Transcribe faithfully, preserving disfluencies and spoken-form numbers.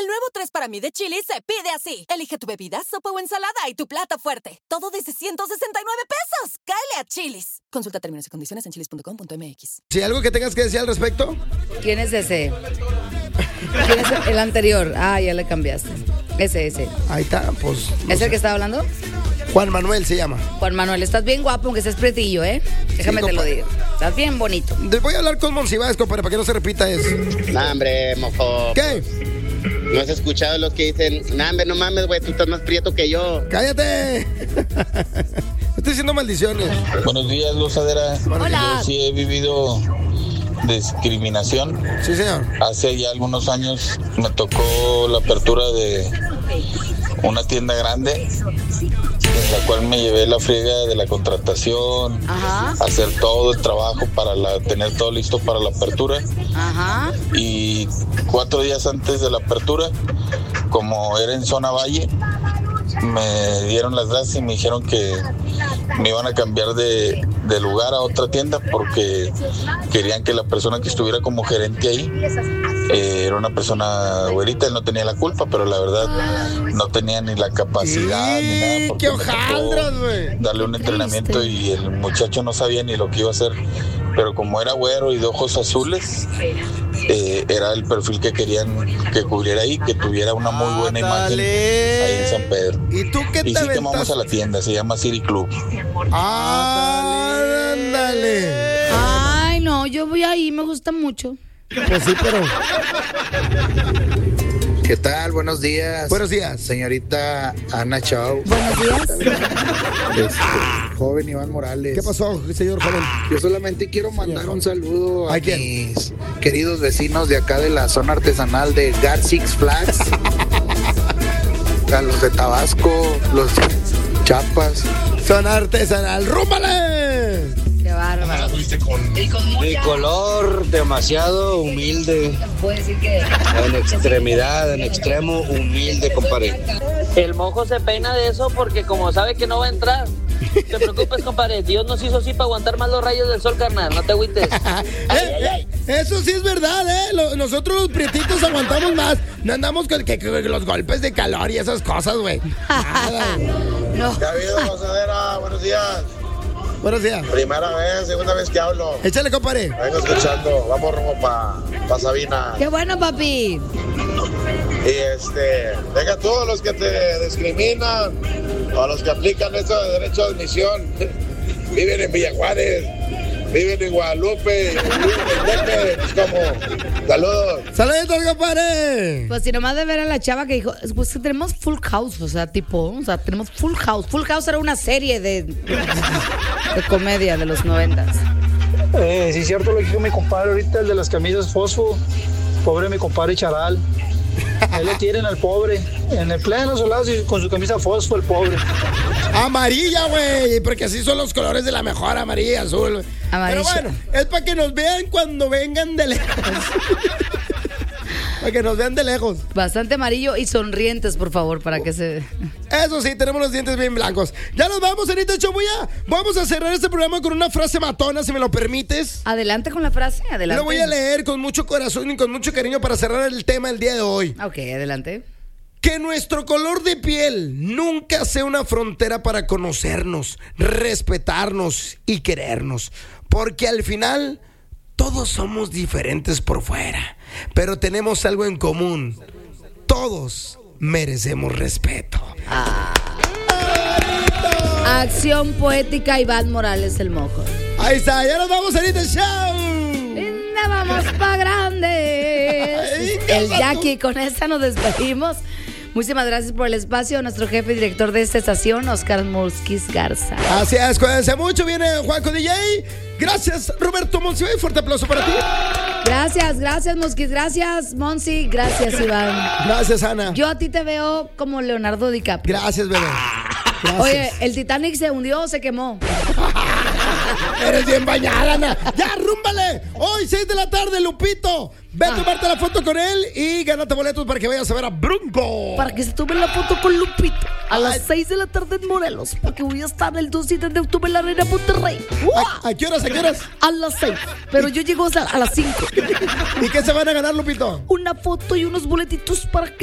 El nuevo tres para mí de Chili's se pide así. Elige tu bebida, sopa o ensalada y tu plato fuerte. Todo desde ciento sesenta y nueve pesos. Cáele a Chili's. Consulta términos y condiciones en chilis punto com punto m x. ¿Sí, algo que tengas que decir al respecto? ¿Quién es ese? ¿Quién es el anterior? Ah, ya le cambiaste. Ese, ese. Ahí está, pues. ¿Es el que estaba hablando? Juan Manuel se llama. Juan Manuel, estás bien guapo, aunque estés pretillo, ¿eh? Déjame Sí, te lo compa. digo. Estás bien bonito. Te voy a hablar con Monsiváis, compadre, para que no se repita eso. Nah, hombre, mofo. ¿Qué? ¿No has escuchado los que dicen, nah, hombre, no mames, güey, tú estás más prieto que yo? ¡Cállate! Estoy diciendo maldiciones. Buenos días, Luzadera. Hola. Yo sí he vivido discriminación. Sí, señor. Hace ya algunos años me tocó la apertura de una tienda grande, en la cual me llevé la friega de la contratación, Ajá. hacer todo el trabajo para la, tener todo listo para la apertura. Ajá. Y cuatro días antes de la apertura, como era en zona valle, me dieron las gracias y me dijeron que me iban a cambiar de, de lugar a otra tienda porque querían que la persona que estuviera como gerente ahí eh, era una persona güerita. Él no tenía la culpa, pero la verdad no tenía ni la capacidad ni nada. ¡Sí! porque ¡Qué me tocó hojaldras, güey! darle un entrenamiento y el muchacho no sabía ni lo que iba a hacer, pero como era güero y de ojos azules, eh, era el perfil que querían que cubriera ahí, que tuviera una muy buena imagen ahí en San Pedro. ¿Y tú qué te Y sí que vamos aventaste? a la tienda, se llama City Club. ¡Ándale! Ay, no, yo voy ahí, me gusta mucho. Pues sí, pero... ¿Qué tal? Buenos días. Buenos días. Señorita Ana Chao. Buenos días. Este, joven Iván Morales. ¿Qué pasó, señor joven? Yo solamente quiero mandar un saludo a ¿A quién? mis queridos vecinos de acá de la zona artesanal de Gar Six Flags. A los de Tabasco, los de Chiapas. Son artesanal. ¡Rúmbale! Qué bárbaro. Mi color demasiado humilde, Puedo decir que... en extremidad, en extremo humilde, compadre. El mojo se peina de eso porque como sabe que no va a entrar. No te preocupes, compadre. Dios nos hizo así para aguantar más los rayos del sol, carnal. No te agüites. Eh, eh, Eso sí es verdad, ¿eh? Lo- nosotros los prietitos aguantamos más. No andamos con que, que- que los golpes de calor y esas cosas, güey. Nada. No. ¿Qué ha habido, Gozadera? Buenos días. Buenos días. Primera vez, segunda vez que hablo. Échale, compadre. Vengo escuchando. Vamos rumbo para pa Sabina. Qué bueno, papi. Y este, venga, todos los que te discriminan, o los que aplican eso de derecho de admisión, viven en Villa Juárez, viven en Guadalupe, viven en Tepe, pues como, saludos. Saludos, compadre. Pues si nomás de ver a la chava que dijo, pues que tenemos Full House, o sea, tipo, o sea, tenemos Full House. Full House era una serie de, de comedia de los noventas. Eh, sí, es cierto lo que dijo mi compadre ahorita, el de las camisas fosfo. Pobre mi compadre Charal. Ahí lo tienen al pobre, en el pleno solado y con su camisa fosfo, el pobre. Amarilla, güey, porque así son los colores de la mejor, amarilla y azul. Pero Amarilla. bueno, es para que nos vean cuando vengan de lejos. Para que nos vean de lejos. Bastante amarillo y sonrientes, por favor, para que se... Eso sí, tenemos los dientes bien blancos. Ya nos vamos, Anita Chabuya. Vamos a cerrar este programa con una frase matona, si me lo permites. Adelante con la frase, adelante. Lo voy a leer con mucho corazón y con mucho cariño para cerrar el tema el día de hoy. Ok, adelante. Que nuestro color de piel nunca sea una frontera para conocernos, respetarnos y querernos. Porque al final todos somos diferentes por fuera, pero tenemos algo en común. Todos merecemos respeto. Acción poética, Iván Morales, el mojo. Ahí está, ya nos vamos, Anita Show. Linda, vamos pa' grande. El Jackie, con esta nos despedimos. Muchísimas gracias por el espacio. Nuestro jefe y director de esta estación, Oscar Mosquis Garza. Así es, cuídense mucho. Viene Juanco D J. Gracias, Roberto Monsiváis. Fuerte aplauso para ti. Gracias, gracias, Mosquis. Gracias, Monsi. Gracias, Iván. Gracias, Ana. Yo a ti te veo como Leonardo DiCaprio. Gracias, bebé. Gracias. Oye, el Titanic se hundió o se quemó. Eres bien bañada, Ana. Ya, rúmbale. Hoy, seis de la tarde, Lupito. Ve a Ah. tomarte la foto con él y gánate boletos para que vayas a ver a Bronco. Para que se tome la foto con Lupito a Ay. las seis de la tarde en Morelos. Porque voy a estar el dos y tres de octubre en la Arena Monterrey. ¿A, a qué horas? ¿A qué horas? A las seis. Pero yo llego a, a las cinco. ¿Y qué se van a ganar, Lupito? Una foto y unos boletitos para que